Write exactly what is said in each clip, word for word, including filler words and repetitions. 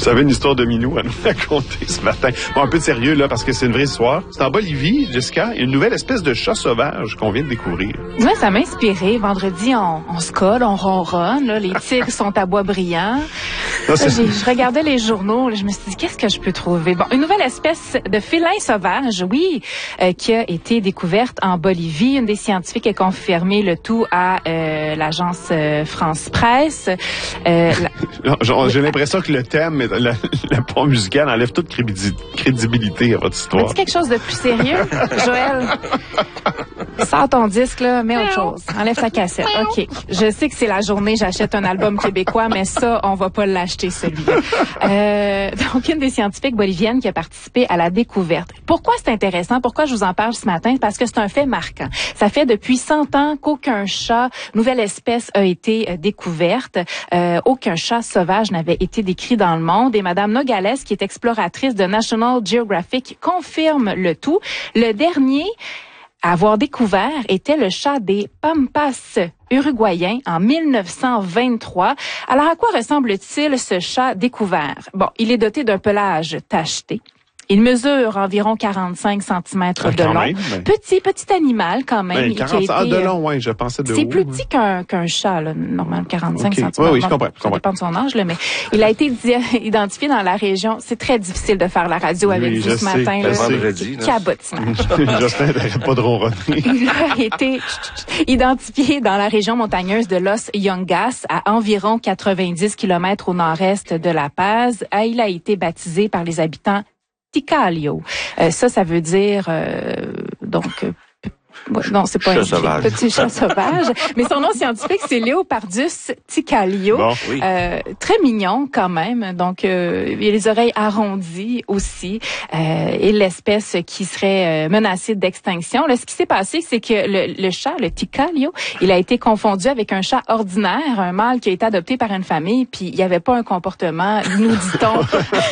avais une histoire de minou à nous raconter ce matin. Bon, un peu de sérieux, là, parce que c'est une vraie histoire. C'est en Bolivie, Jessica, une nouvelle espèce de chat sauvage qu'on vient de découvrir. Ouais, ça m'a inspiré. Vendredi, on, on se colle, on ronronne, là, les tigres sont à bois brillant. Non, Là, je regardais les journaux, là, je me suis dit, qu'est-ce que je peux trouver? Bon, une nouvelle espèce de félin sauvage, oui, euh, qui a été découverte en Bolivie. Une des scientifiques a confirmé le tout à euh, l'agence euh, France Presse. Euh, la... J'ai l'impression que le thème, le, le pont musical enlève toute crédibilité à votre histoire. As-tu quelque chose de plus sérieux, Joël? Sors ton disque, là, mets autre chose. Enlève ta cassette. OK. Je sais que c'est la journée, j'achète un album québécois, mais ça, on va pas l'acheter, celui-là. Euh, donc, une des scientifiques boliviennes qui a participé à la découverte. Pourquoi c'est intéressant? Pourquoi je vous en parle ce matin? Parce que c'est un fait marquant. Ça fait depuis cent ans qu'aucun chat, nouvelle espèce, a été euh, découverte. Euh, aucun chat sauvage n'avait été décrit dans le monde. Et Madame Nogales, qui est exploratrice de National Geographic, confirme le tout. Le dernier à avoir découvert était le chat des Pampas uruguayen en mille neuf cent vingt-trois. Alors, à quoi ressemble-t-il ce chat découvert? Bon, il est doté d'un pelage tacheté. Il mesure environ quarante-cinq centimètres ah, de long. Même, mais... Petit, petit animal quand même. Ben, quarante, qui a été, ah, de long, oui, je pensais de C'est haut, plus ouais. petit qu'un qu'un chat, là, normalement, quarante-cinq okay. centimètres. Oui, oui, je comprends. Ça dépend de son âge, là, mais il a été identifié dans la région. C'est très difficile de faire la radio oui, avec vous ce sais, matin. Là, vendredi, cabotinage. Justin n'arrête pas de ronronner. Il a été identifié dans la région montagneuse de Los Yungas, à environ quatre-vingt-dix kilomètres au nord-est de La Paz. Il a été baptisé par les habitants Ticalio. Euh, ça, ça veut dire euh, donc euh, ouais, non, c'est pas chat un sauvage. petit chat sauvage, mais son nom scientifique c'est Leopardus ticalio. Bon, oui. euh, très mignon quand même. Donc euh, il a les oreilles arrondies aussi euh, et l'espèce qui serait euh, menacée d'extinction. Là, ce qui s'est passé, c'est que le, le chat, le ticalio, il a été confondu avec un chat ordinaire, un mâle qui a été adopté par une famille, puis il n'y avait pas un comportement, nous dit-on,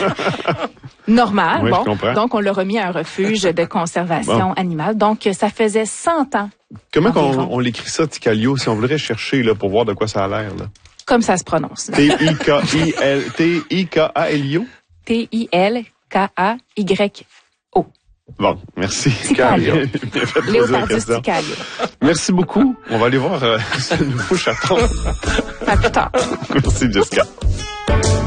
normal. Oui, bon, donc on l'a remis à un refuge de conservation bon. animale. Donc ça faisait cent ans. Comment on, on l'écrit ça, Ticalio, si on voudrait chercher là pour voir de quoi ça a l'air là? Comme ça se prononce. T I K I L T I K A L I O. T I L K A Y O. Bon, merci. Ticalio. Léopardus Ticalio. Merci beaucoup. On va aller voir euh, ce nouveau chaton. À plus tard. Merci, Jessica.